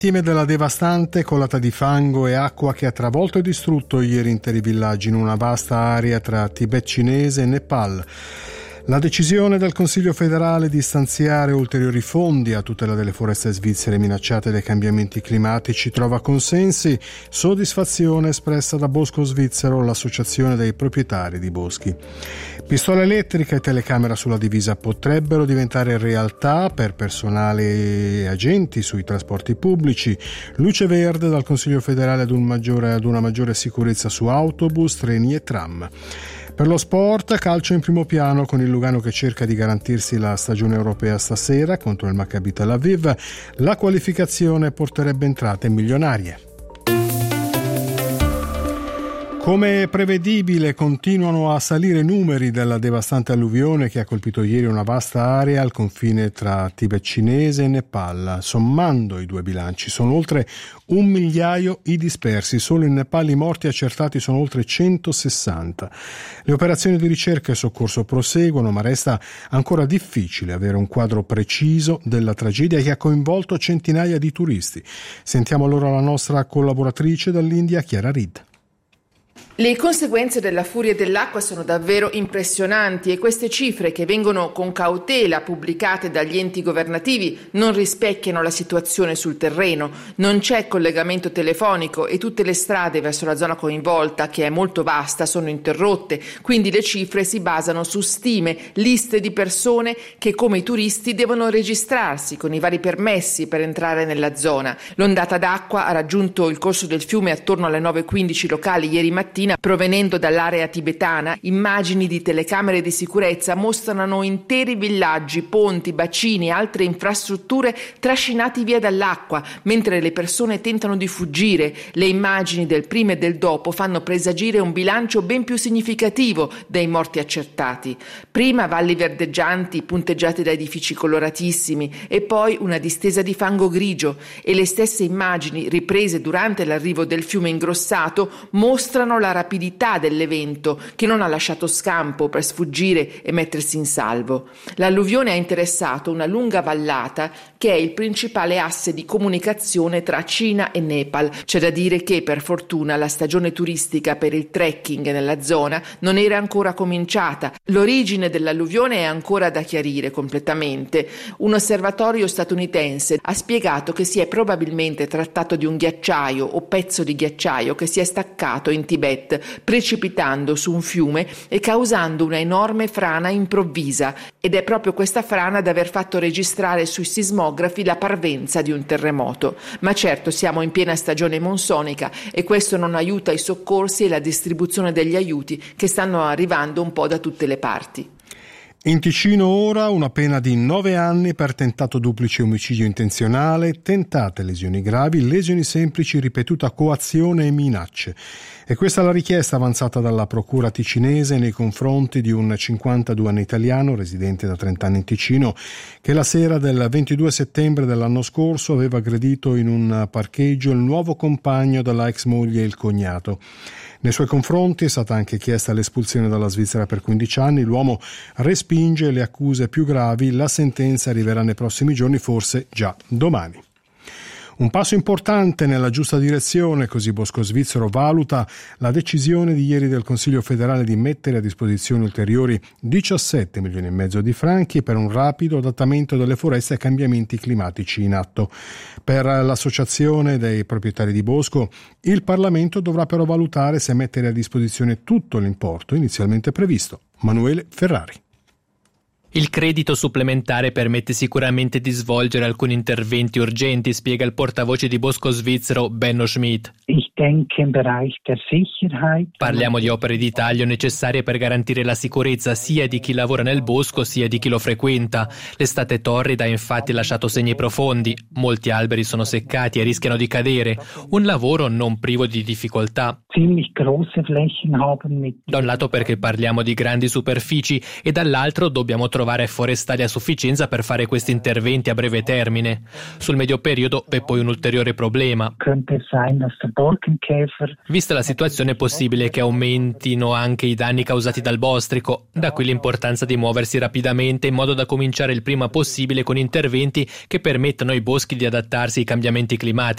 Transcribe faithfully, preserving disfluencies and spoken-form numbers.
Vittime della devastante colata di fango e acqua che ha travolto e distrutto ieri interi villaggi in una vasta area tra Tibet cinese e Nepal. La decisione del Consiglio federale di stanziare ulteriori fondi a tutela delle foreste svizzere minacciate dai cambiamenti climatici trova consensi, soddisfazione espressa da Bosco Svizzero, l'associazione dei proprietari di boschi. Pistola elettrica e telecamera sulla divisa potrebbero diventare realtà per personale e agenti sui trasporti pubblici, luce verde dal Consiglio federale ad, un maggiore, ad una maggiore sicurezza su autobus, treni e tram. Per lo sport, calcio in primo piano con il Lugano che cerca di garantirsi la stagione europea stasera contro il Maccabi Tel Aviv. La qualificazione porterebbe entrate milionarie. Come prevedibile, continuano a salire i numeri della devastante alluvione che ha colpito ieri una vasta area al confine tra Tibet cinese e Nepal. Sommando i due bilanci, sono oltre un migliaio i dispersi. Solo in Nepal i morti accertati sono oltre centosessanta. Le operazioni di ricerca e soccorso proseguono, ma resta ancora difficile avere un quadro preciso della tragedia che ha coinvolto centinaia di turisti. Sentiamo allora la nostra collaboratrice dall'India, Chiara Reed. Le conseguenze della furia dell'acqua sono davvero impressionanti e queste cifre, che vengono con cautela pubblicate dagli enti governativi, non rispecchiano la situazione sul terreno. Non c'è collegamento telefonico e tutte le strade verso la zona coinvolta, che è molto vasta, sono interrotte, quindi le cifre si basano su stime, liste di persone che come i turisti devono registrarsi con i vari permessi per entrare nella zona. L'ondata d'acqua ha raggiunto il corso del fiume attorno alle nove e quindici locali ieri mattina, provenendo dall'area tibetana. Immagini di telecamere di sicurezza mostrano interi villaggi, ponti, bacini e altre infrastrutture trascinati via dall'acqua, mentre le persone tentano di fuggire. Le immagini del prima e del dopo fanno presagire un bilancio ben più significativo dei morti accertati. Prima valli verdeggianti punteggiate da edifici coloratissimi e poi una distesa di fango grigio, e le stesse immagini riprese durante l'arrivo del fiume ingrossato mostrano la rapidità dell'evento, che non ha lasciato scampo per sfuggire e mettersi in salvo. L'alluvione ha interessato una lunga vallata che è il principale asse di comunicazione tra Cina e Nepal. C'è da dire che per fortuna la stagione turistica per il trekking nella zona non era ancora cominciata. L'origine dell'alluvione è ancora da chiarire completamente. Un osservatorio statunitense ha spiegato che si è probabilmente trattato di un ghiacciaio o pezzo di ghiacciaio che si è staccato in Tibet, precipitando su un fiume e causando una enorme frana improvvisa, ed è proprio questa frana ad aver fatto registrare sui sismografi la parvenza di un terremoto. Ma certo, siamo in piena stagione monsonica e questo non aiuta i soccorsi e la distribuzione degli aiuti che stanno arrivando un po' da tutte le parti. In Ticino ora una pena di nove anni per tentato duplice omicidio intenzionale, tentate lesioni gravi, lesioni semplici, ripetuta coazione e minacce. E questa è la richiesta avanzata dalla procura ticinese nei confronti di un cinquantaduenne italiano residente da trenta anni in Ticino che la sera del ventidue settembre dell'anno scorso aveva aggredito in un parcheggio il nuovo compagno della ex moglie e il cognato. Nei suoi confronti è stata anche chiesta l'espulsione dalla Svizzera per quindici anni. L'uomo respinge le accuse più gravi. La sentenza arriverà nei prossimi giorni, forse già domani. Un passo importante nella giusta direzione, così Bosco Svizzero valuta la decisione di ieri del Consiglio federale di mettere a disposizione ulteriori diciassette milioni e mezzo di franchi per un rapido adattamento delle foreste ai cambiamenti climatici in atto. Per l'associazione dei proprietari di bosco, il Parlamento dovrà però valutare se mettere a disposizione tutto l'importo inizialmente previsto. Manuele Ferrari. Il credito supplementare permette sicuramente di svolgere alcuni interventi urgenti, spiega il portavoce di Bosco Svizzero Benno Schmidt. Parliamo di opere di taglio necessarie per garantire la sicurezza sia di chi lavora nel bosco sia di chi lo frequenta. L'estate torrida ha infatti lasciato segni profondi. Molti alberi sono seccati e rischiano di cadere. Un lavoro non privo di difficoltà. Da un lato perché parliamo di grandi superfici e dall'altro dobbiamo trovare forestali a sufficienza per fare questi interventi a breve termine. Sul medio periodo è poi un ulteriore problema. Vista la situazione è possibile che aumentino anche i danni causati dal bostrico, da qui l'importanza di muoversi rapidamente in modo da cominciare il prima possibile con interventi che permettano ai boschi di adattarsi ai cambiamenti climatici.